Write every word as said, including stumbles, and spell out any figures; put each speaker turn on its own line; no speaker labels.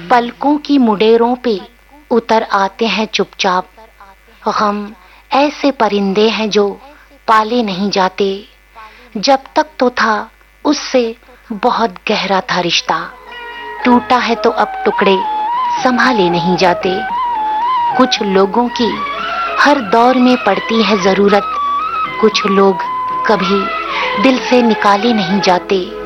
पलकों की मुडेरों पे उतर आते हैं चुपचाप। गम ऐसे परिंदे हैं जो पाले नहीं जाते। जब तक तो था उससे बहुत गहरा था रिश्ता, टूटा है तो अब टुकड़े संभाले नहीं जाते। कुछ लोगों की हर दौर में पड़ती है जरूरत, कुछ लोग कभी दिल से निकाले नहीं जाते।